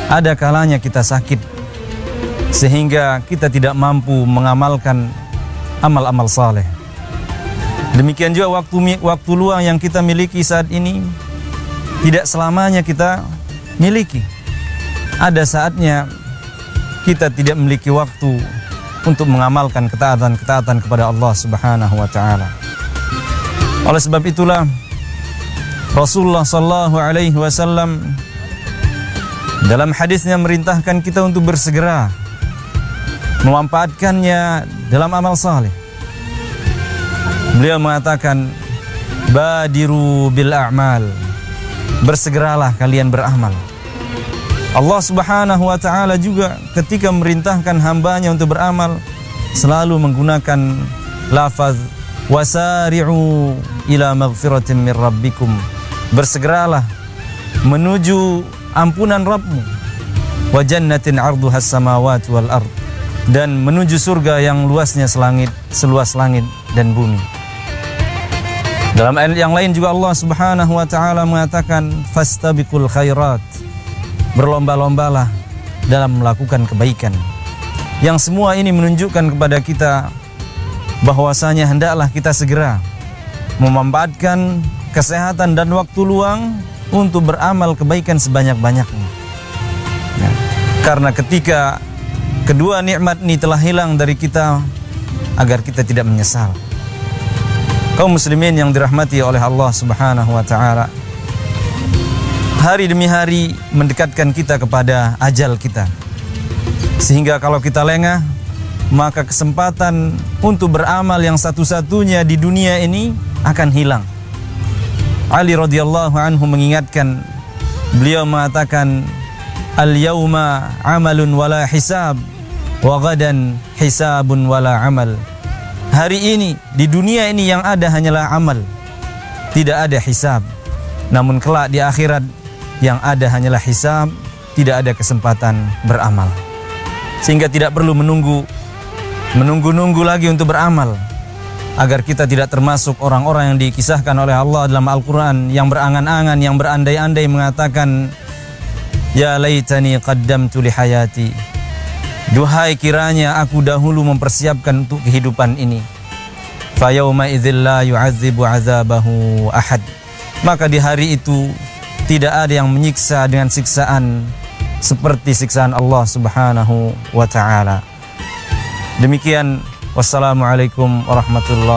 Ada kalanya kita sakit sehingga kita tidak mampu mengamalkan amal-amal saleh. Demikian juga waktu luang yang kita miliki saat ini tidak selamanya kita miliki. Ada saatnya kita tidak memiliki waktu untuk mengamalkan ketaatan kepada Allah Subhanahu wa taala. Oleh sebab itulah Rasulullah sallallahu alaihi wasallam dalam hadisnya merintahkan kita untuk bersegera memanfaatkannya dalam amal saleh. Beliau mengatakan, badiru bil a'mal, bersegeralah kalian beramal. Allah Subhanahu wa taala juga ketika merintahkan hambanya untuk beramal selalu menggunakan lafaz wasari'u ila maghfiratin min rabbikum, bersegeralah menuju ampunan Rabbmu, wa jannatin 'arduhas samawati wal ard, dan menuju surga yang luasnya seluas langit dan bumi. Dalam ayat yang lain juga Allah Subhanahu wa taala mengatakan fastabiqul khairat, berlomba-lombalah dalam melakukan kebaikan. Yang semua ini menunjukkan kepada kita bahwasanya hendaklah kita segera memanfaatkan kesehatan dan waktu luang untuk beramal kebaikan sebanyak-banyaknya. Ya. Karena ketika kedua nikmat ini telah hilang dari kita, agar kita tidak menyesal. Kaum muslimin yang dirahmati oleh Allah Subhanahu wa taala, hari demi hari mendekatkan kita kepada ajal kita. Sehingga kalau kita lengah, maka kesempatan untuk beramal yang satu-satunya di dunia ini akan hilang. Ali radhiyallahu anhu mengingatkan, beliau mengatakan, al-yawma amalun wala hisab, wa gadan hisabun wala amal. Hari ini, di dunia ini yang ada hanyalah amal, tidak ada hisab. Namun kelak di akhirat yang ada hanyalah hisab, tidak ada kesempatan beramal. Sehingga tidak perlu menunggu lagi untuk beramal, agar kita tidak termasuk orang-orang yang dikisahkan oleh Allah dalam Al-Quran yang berangan-angan, yang berandai-andai mengatakan, ya laitani qaddamtu li hayati, duhai kiranya aku dahulu mempersiapkan untuk kehidupan ini. Fa yauma idzil la yu'adzibu 'adzabahu ahad, maka di hari itu tidak ada yang menyiksa dengan siksaan seperti siksaan Allah Subhanahu wa taala. Demikian, wassalamualaikum warahmatullahi